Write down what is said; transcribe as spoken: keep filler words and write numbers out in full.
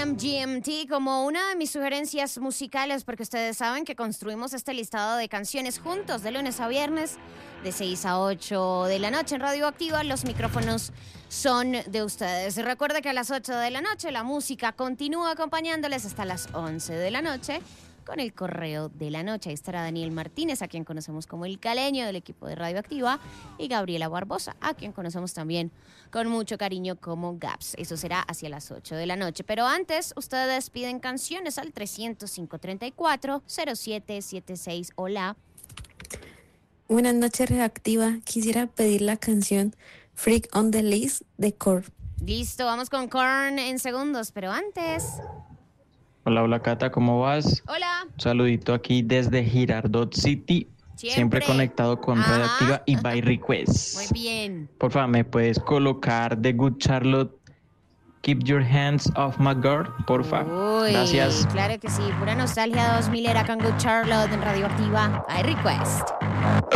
M G M T como una de mis sugerencias musicales, porque ustedes saben que construimos este listado de canciones juntos de lunes a viernes de seis a ocho de la noche en Radio Activa. Los micrófonos son de ustedes. Recuerda que a las ocho de la noche la música continúa acompañándoles hasta las once de la noche con el correo de la noche. Ahí estará Daniel Martínez, a quien conocemos como el Caleño del equipo de Radio Activa, y Gabriela Barbosa, a quien conocemos también con mucho cariño como Gaps. Eso será hacia las ocho de la noche. Pero antes, ustedes piden canciones al tres cero cinco, tres cuatro, cero siete siete seis. Hola. Buenas noches, Reactiva. Quisiera pedir la canción Freak on the List de Korn. Listo, vamos con Korn en segundos, pero antes... Hola, hola Cata, ¿cómo vas? Hola. Un saludito aquí desde Girardot City. Siempre, Siempre conectado con Ajá. Radio Activa y by request. Muy bien. Por favor, ¿me puedes colocar The Good Charlotte, Keep Your Hands Off My Girl? Por favor. Uy, Gracias. claro que sí. Pura nostalgia dos mil era con Good Charlotte en Radio Activa. By request.